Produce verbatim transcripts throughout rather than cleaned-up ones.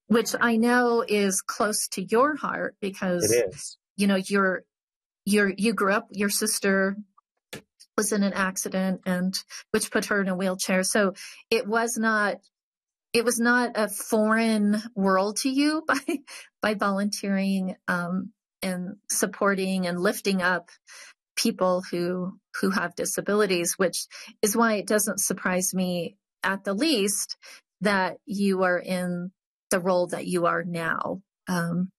which I know is close to your heart because, it is. you know, you're, you're, you grew up, your sister was in an accident and which put her in a wheelchair. So it was not, it was not a foreign world to you by, by volunteering, um, and supporting and lifting up people who, who have disabilities, which is why it doesn't surprise me at the least that you are in the role that you are now. Um,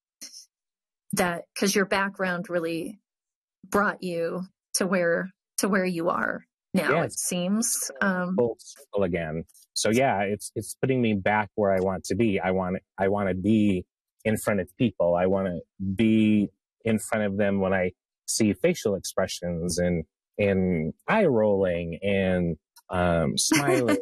that, cause your background really brought you to where, to where you are now, Yeah, it seems. Um, full circle again. So yeah, it's, it's putting me back where I want to be. I want, I want to be in front of people. I want to be in front of them when I see facial expressions and, and eye rolling and, um, smiling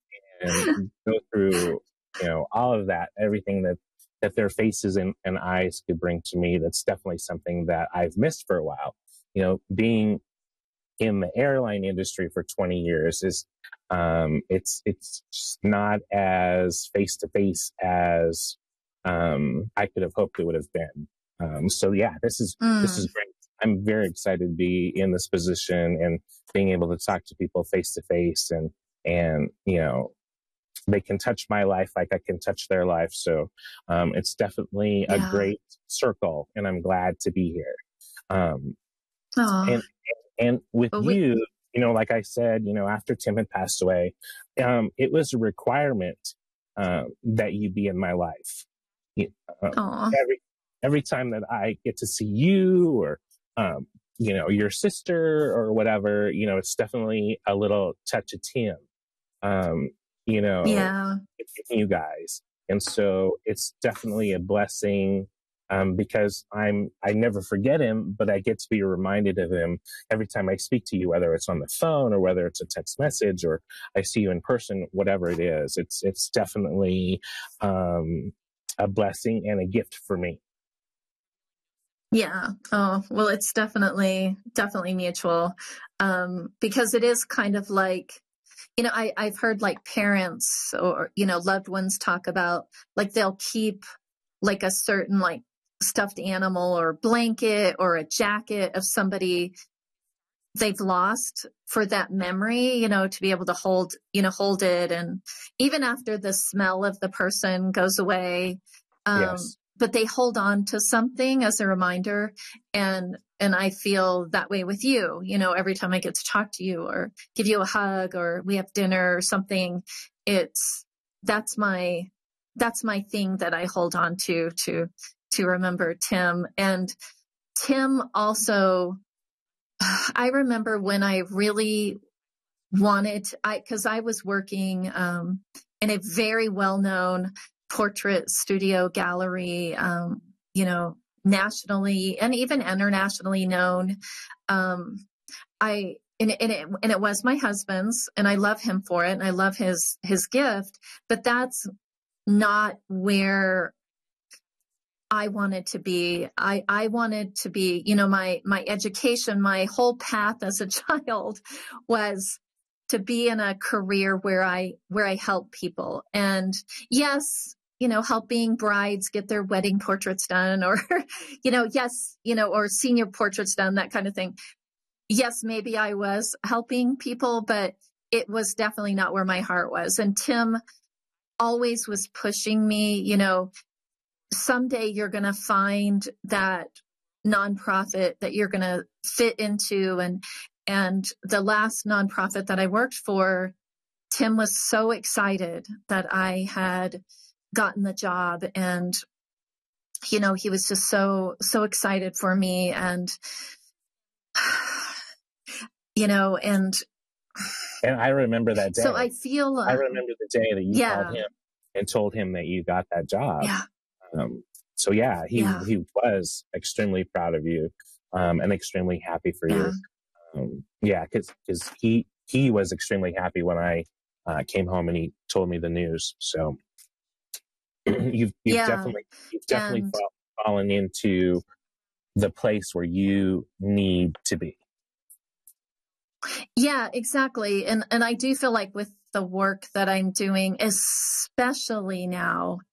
and go through, you know, all of that, everything that, that their faces and, and eyes could bring to me. That's definitely something that I've missed for a while. You know, being in the airline industry for twenty years is, um, it's, it's just not as face to face as, um, I could have hoped it would have been. Um, so yeah, this is, mm. this is great. I'm very excited to be in this position and being able to talk to people face to face and, and, you know, they can touch my life like I can touch their life. So, um, it's definitely Yeah. a great circle and I'm glad to be here. Um, Aww. and, and with Well, you, we- you know, like I said, you know, after Tim had passed away, um, it was a requirement, um, that you be in my life. You, um, every, every time that I get to see you or, um, you know, your sister or whatever, you know, it's definitely a little touch of Tim, um, you know, yeah. you guys. And so it's definitely a blessing. Um, because I'm, I never forget him, but I get to be reminded of him every time I speak to you, whether it's on the phone or whether it's a text message or I see you in person, whatever it is. It's, it's definitely, um, a blessing and a gift for me. Yeah. Oh, well, it's definitely, definitely mutual. Um, because it is kind of like, you know, I, I've heard like parents or, you know, loved ones talk about like they'll keep like a certain like stuffed animal or blanket or a jacket of somebody they've lost for that memory, you know, to be able to hold, you know, hold it. And even after the smell of the person goes away, um, Yes. but they hold on to something as a reminder. And, and I feel that way with you, you know, every time I get to talk to you or give you a hug or we have dinner or something, it's, that's my, that's my thing that I hold on to, to, to remember Tim. And Tim also, I remember when I really wanted, I, cause I was working, um, in a very well-known portrait studio gallery, um, you know, nationally and even internationally known. Um, I, and it, and it, and it was my husband's and I love him for it and I love his, his gift, but that's not where I wanted to be. I, I wanted to be, you know, my, my education, my whole path as a child was to be in a career where I, where I help people. And yes, you know, helping brides get their wedding portraits done or, you know, yes, you know, or senior portraits done, that kind of thing. Yes, maybe I was helping people, but it was definitely not where my heart was. And Tim always was pushing me, you know, someday you're going to find that nonprofit that you're going to fit into. And, and the last nonprofit that I worked for, Tim was so excited that I had gotten the job. And, you know, he was just so, so excited for me. And, you know, and, and I remember that day. So I feel, uh, I remember the day that you yeah. called him and told him that you got that job. Yeah. Um, so yeah, he, yeah. he was extremely proud of you, um, and extremely happy for yeah. you. Um, yeah, cause, cause he, he was extremely happy when I, uh, came home and he told me the news. So you've, you've yeah. definitely, you've definitely and, fall, fallen into the place where you need to be. Yeah, exactly. And, and I do feel like with the work that I'm doing, especially now,